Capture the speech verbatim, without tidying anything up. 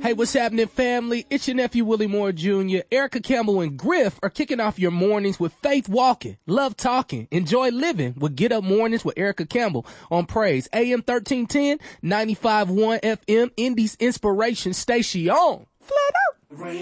Hey, what's happening, family? It's your nephew, Willie Moore Junior Erica Campbell and Griff are kicking off your mornings with Faith Walking, Love Talking, Enjoy Living with Get Up Mornings with Erica Campbell on Praise. A M thirteen ten, ninety-five point one F M, Indies Inspiration Station. Flat out.